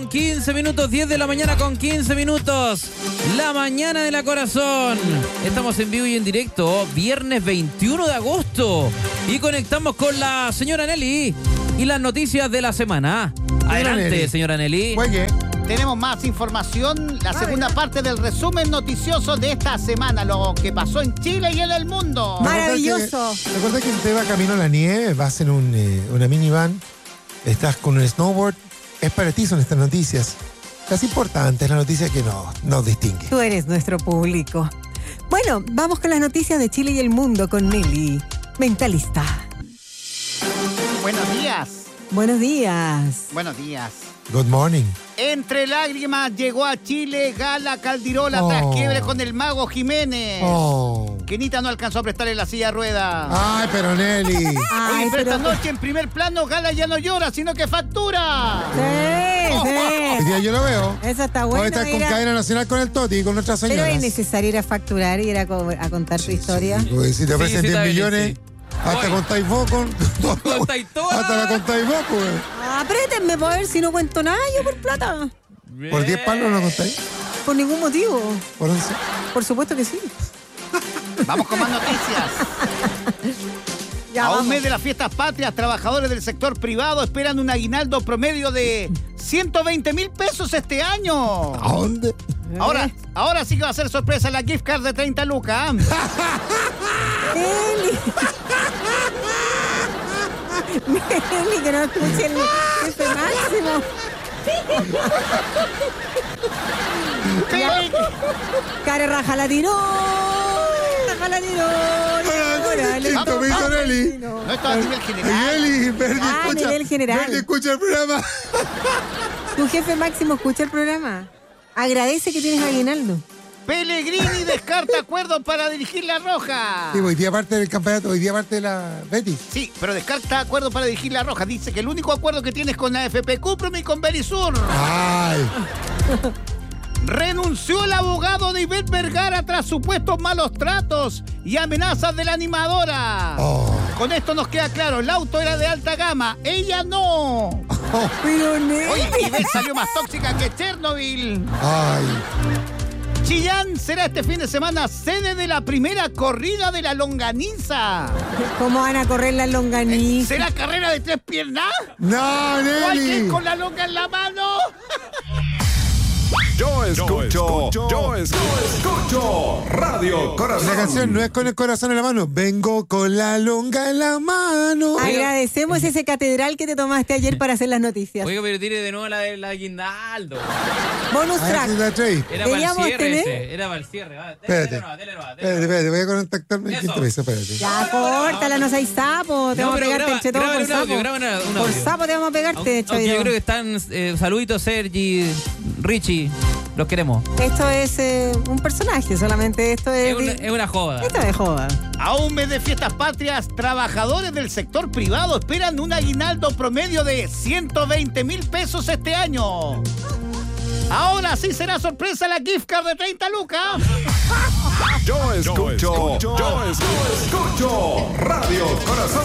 15 minutos, 10 de la mañana con 15 minutos. La mañana de la corazón. Estamos en vivo y en directo, viernes 21 de agosto. Y conectamos con la señora Nelly y las noticias de la semana. Adelante, señora Nelly. Oye, tenemos más información, la segunda parte del resumen noticioso de esta semana, lo que pasó en Chile y en el mundo. Maravilloso. Recuerda que te va camino a la nieve, vas en una minivan, estás con un snowboard. Es para ti, son estas noticias. Las importantes, la noticia que nos distingue. Tú eres nuestro público. Bueno, vamos con las noticias de Chile y el mundo con Nelly, mentalista. Buenos días. Buenos días. Buenos días. Good morning. Entre lágrimas llegó a Chile Gala Caldirola tras quiebre con el Mago Jiménez. Kenita no alcanzó a prestarle la silla de rueda. Ay, pero Nelly. Oye, pero esta noche en primer plano Gala ya no llora, sino que factura. Sí. Hoy día yo lo veo. Eso está bueno. Voy a estar con cadena nacional con el Toti y con otras señoras. Pero es necesario ir a facturar y ir a contar tu historia. Sí. Pues si te ofrecen 10 millones, sí. hasta contáis vos Contáis toda. hasta la contáis vos, pues. Aprétenme para ver si no cuento nada yo por plata. ¿Por 10 palos no contáis? Por ningún motivo. ¿Por 11? Por supuesto que sí. Vamos con más noticias. Ya, A vamos. un mes de las fiestas patrias, trabajadores del sector privado esperan un aguinaldo promedio de 120,000 pesos este año. ¿A dónde? Ahora sí que va a ser sorpresa la gift card de 30 lucas. Nelly. Nelly, que no escuche el jefe máximo. Care raja la tiró. Raja la tiró. Listo, me hizo Nelly. No está a nivel general. Nelly, Verdi, escucha. nivel general. Verdi, escucha el programa. Tu jefe máximo escucha el programa. Agradece que tienes aguinaldo. Pellegrini descarta acuerdo para dirigir la Roja. Sí, hoy día parte del campeonato, hoy día parte de la Betis. Sí, pero descarta acuerdo para dirigir la Roja. Dice que el único acuerdo que tienes con la AFP Cuprum y con Berisur. Ay. Renunció el abogado de Ivette Vergara tras supuestos malos tratos y amenazas de la animadora. Con esto nos queda claro, el auto era de alta gama, ella no. Pero Oye, Ivette salió más tóxica que Chernobyl. Ay. Chillán será este fin de semana sede de la primera corrida de la longaniza. ¿Cómo van a correr las longanizas? ¿Será carrera de 3 piernas? No, ¿Cuál que Nelly. es con la longa en la mano? Yo escucho Radio Corazón. La canción no es con el corazón en la mano, vengo con la longa en la mano. Agradecemos ese catedral que te tomaste ayer para hacer las noticias. Oiga, pero tire de nuevo la del aguinaldo. Bonus A ver track. si la trae. Era para el Deberíamos cierre tener- ese. Era para el cierre. Va, Espérate. dele nomás. Espérate, voy a contactarme en Eso. quinto piso, espérate. Ya, córtala, no seas sapo. Te No, vamos a pero pegarte entre todos por un audio, sapo. graba un Por audio. sapo te vamos a pegarte, Aunque yo Chavito. creo que están saluditos, Sergi, Richie. Los queremos. Esto es un personaje, solamente esto es... Es una joda. Esto es joda. A un mes de fiestas patrias, trabajadores del sector privado esperan un aguinaldo promedio de 120,000 pesos este año. Ahora sí será sorpresa la gift card de 30 lucas. Yo escucho Radio Corazón.